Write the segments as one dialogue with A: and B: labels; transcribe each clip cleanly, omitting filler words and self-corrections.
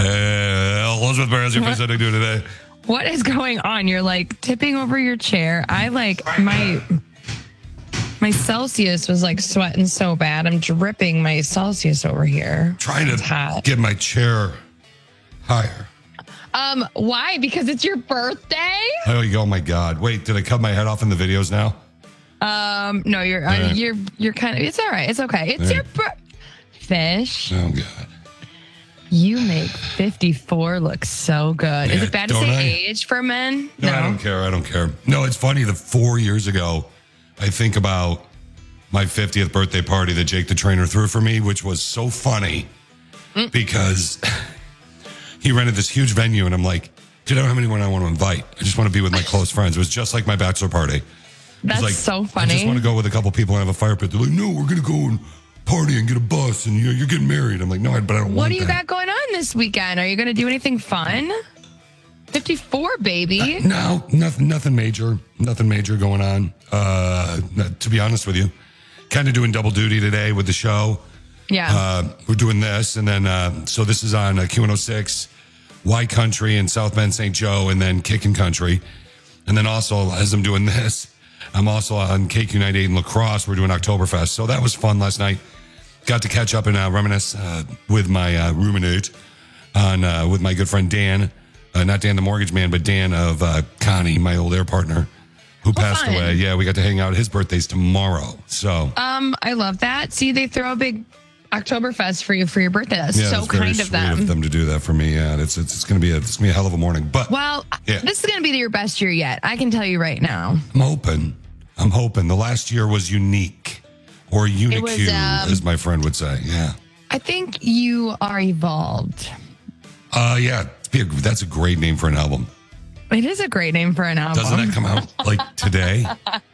A: Elizabeth Barr, how's your first thing to do today?
B: What is going on? You're like tipping over your chair. I like my Celsius was like sweating so bad. I'm dripping my Celsius over here.
A: Trying to get my chair higher.
B: Why? Because it's your birthday?
A: Oh my God. Wait, did I cut my head off in the videos now?
B: No, you're kind of, it's all right. It's okay. It's your Fish.
A: Oh God.
B: You make 54 look so good.
A: Yeah,
B: is it bad to say age for men?
A: No, I don't care. No, it's funny that 4 years ago, I think about my 50th birthday party that Jake the trainer threw for me, which was so funny because he rented this huge venue and I'm like, dude, I don't have anyone I want to invite. I just want to be with my close friends. It was just like my bachelor party.
B: That's like, so funny.
A: I just want to go with a couple people and have a fire pit. They're like, no, we're going to go and party and get a bus and you're getting married. I'm like, no, but I don't want
B: What do you got going on this weekend? Are you going to do anything fun? 54, baby.
A: No, nothing major. Nothing major going on. To be honest with you, kind of doing double duty today with the show.
B: Yeah.
A: We're doing this. And then, so this is on Q106, Y Country in South Bend, St. Joe, and then Kickin' Country. And then also, as I'm doing this, I'm also on KQ98 in La Crosse. We're doing Oktoberfest. So that was fun last night. Got to catch up and reminisce with my roommate with my good friend Dan. Not Dan the mortgage man, but Dan of Connie, my old air partner, who passed away. Yeah, we got to hang out. His birthday's tomorrow. So
B: I love that. See, they throw a big Oktoberfest for you for your birthday. That's so kind of them.
A: Of them to do that for me. Yeah, it's gonna be a hell of a morning. But
B: this is gonna be your best year yet. I can tell you right now.
A: I'm hoping. The last year was unique, or unique, as my friend would say. Yeah.
B: I think you are evolved.
A: Yeah. That's a great name for an album.
B: It is a great name for an album.
A: Doesn't that come out like today?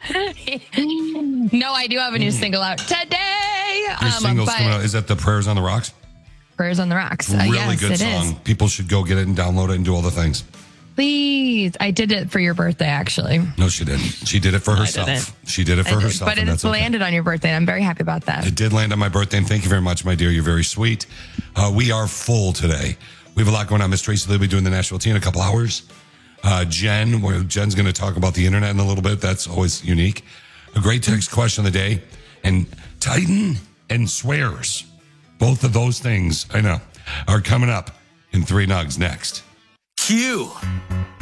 B: No, I do have a new single out today.
A: Your single's coming out. Is that the Prayers on the Rocks?
B: Prayers on the Rocks.
A: Really
B: yes,
A: good song.
B: Is.
A: People should go get it and download it and do all the things.
B: Please. I did it for your birthday, actually.
A: No, she didn't. She did it for herself. She did it for herself.
B: But it's landed on your birthday. I'm very happy about that.
A: It did land on my birthday, and thank you very much, my dear. You're very sweet. We are full today. We have a lot going on. Miss Tracy will be doing the Nashville Tea in a couple hours. Jen's going to talk about the internet in a little bit. That's always unique. A great text question of the day. And Titan and swears. Both of those things, I know, are coming up in 3 Nugs next.
C: Q.